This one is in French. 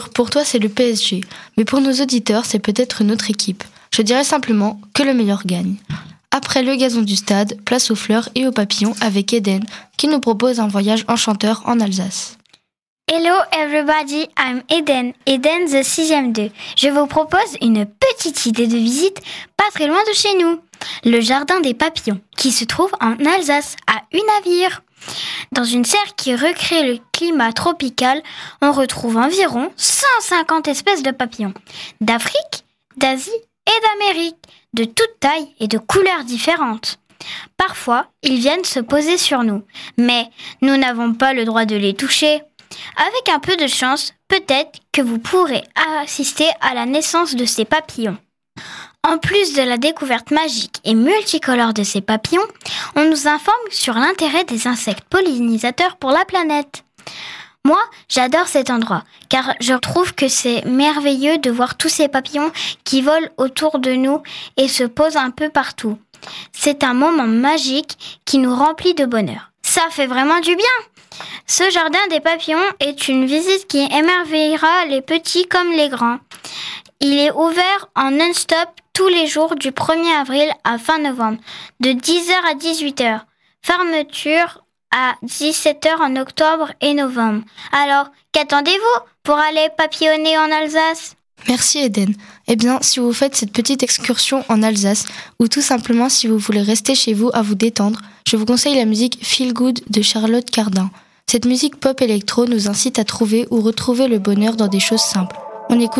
Pour toi, c'est le PSG, mais pour nos auditeurs, c'est peut-être une autre équipe. Je dirais simplement que le meilleur gagne. Après le gazon du stade, place aux fleurs et aux papillons avec Eden, qui nous propose un voyage enchanteur en Alsace. Hello everybody, I'm Eden the 6e 2. Je vous propose une petite idée de visite pas très loin de chez nous. Le jardin des papillons, qui se trouve en Alsace, à Unavir. Dans une serre qui recrée le climat tropical, on retrouve environ 150 espèces de papillons, d'Afrique, d'Asie et d'Amérique, de toutes tailles et de couleurs différentes. Parfois, ils viennent se poser sur nous, mais nous n'avons pas le droit de les toucher. Avec un peu de chance, peut-être que vous pourrez assister à la naissance de ces papillons. En plus de la découverte magique et multicolore de ces papillons, on nous informe sur l'intérêt des insectes pollinisateurs pour la planète. Moi, j'adore cet endroit, car je trouve que c'est merveilleux de voir tous ces papillons qui volent autour de nous et se posent un peu partout. C'est un moment magique qui nous remplit de bonheur. Ça fait vraiment du bien! Ce jardin des papillons est une visite qui émerveillera les petits comme les grands. Il est ouvert en non-stop tous les jours du 1er avril à fin novembre, de 10h à 18h. Fermeture à 17h en octobre et novembre. Alors, qu'attendez-vous pour aller papillonner en Alsace ? Merci Eden. Eh bien, si vous faites cette petite excursion en Alsace, ou tout simplement si vous voulez rester chez vous à vous détendre, je vous conseille la musique Feel Good de Charlotte Cardin. Cette musique pop électro nous incite à trouver ou retrouver le bonheur dans des choses simples. On écoute